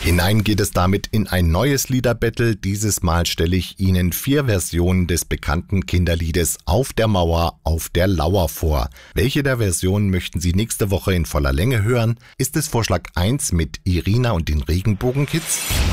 Hinein geht es damit in ein neues Liederbattle. Dieses Mal stelle ich Ihnen 4 Versionen des bekannten Kinderliedes Auf der Mauer, auf der Lauer vor. Welche der Versionen möchten Sie nächste Woche in voller Länge hören? Ist es Vorschlag 1 mit Irina und den Regenbogenkids?